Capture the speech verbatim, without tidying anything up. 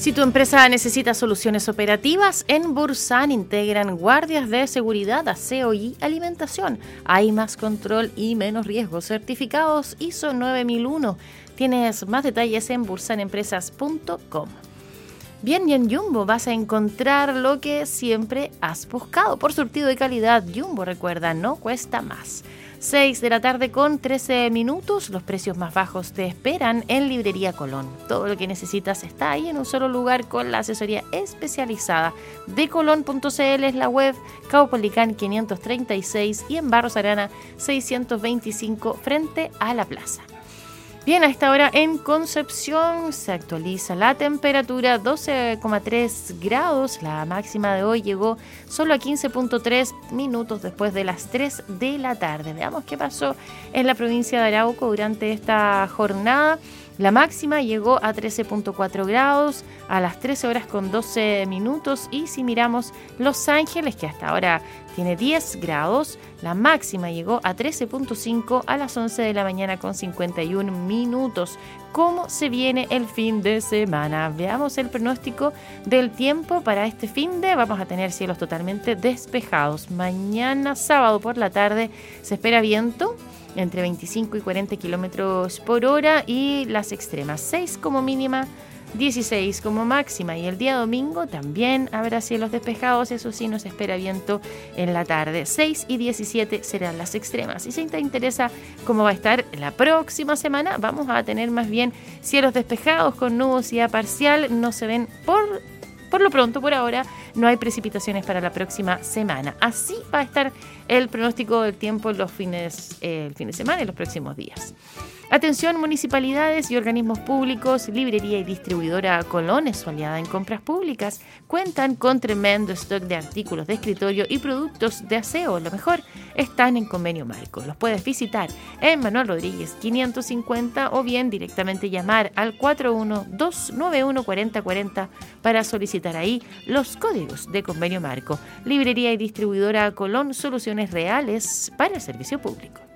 Si tu empresa necesita soluciones operativas, en Bursan integran guardias de seguridad, aseo y alimentación. Hay más control y menos riesgos. Certificados I S O nueve mil uno. Tienes más detalles en bursan empresas punto com. Bien, y en Jumbo vas a encontrar lo que siempre has buscado. Por surtido y calidad, Jumbo, recuerda, no cuesta más. seis de la tarde con trece minutos. Los precios más bajos te esperan en Librería Colón. Todo lo que necesitas está ahí en un solo lugar con la asesoría especializada de colón punto c l es la web, Caupolicán quinientos treinta y seis y en Barros Arana seiscientos veinticinco frente a la plaza. Bien, a esta hora en Concepción se actualiza la temperatura, doce coma tres grados. La máxima de hoy llegó solo a quince punto tres minutos después de las tres de la tarde. Veamos qué pasó en la provincia de Arauco durante esta jornada. La máxima llegó a trece punto cuatro grados a las trece horas con doce minutos. Y si miramos Los Ángeles, que hasta ahora tiene diez grados, la máxima llegó a trece punto cinco a las once de la mañana con cincuenta y un minutos. ¿Cómo se viene el fin de semana? Veamos el pronóstico del tiempo para este fin de. Vamos a tener cielos totalmente despejados. Mañana sábado por la tarde se espera viento entre veinticinco y cuarenta kilómetros por hora y las extremas seis como mínima, dieciséis como máxima, y el día domingo también habrá cielos despejados, eso sí, nos espera viento en la tarde, seis y diecisiete serán las extremas. Y si te interesa cómo va a estar la próxima semana, vamos a tener más bien cielos despejados con nubosidad parcial, no se ven por... Por lo pronto, por ahora, no hay precipitaciones para la próxima semana. Así va a estar el pronóstico del tiempo los fines, eh, el fin de semana y los próximos días. Atención, municipalidades y organismos públicos, librería y distribuidora Colón, su aliada en compras públicas, cuentan con tremendo stock de artículos de escritorio y productos de aseo. Lo mejor, están en Convenio Marco. Los puedes visitar en Manuel Rodríguez quinientos cincuenta o bien directamente llamar al cuatro uno dos nueve uno cuatro cero cuatro cero para solicitar ahí los códigos de Convenio Marco. Librería y distribuidora Colón, soluciones reales para el servicio público.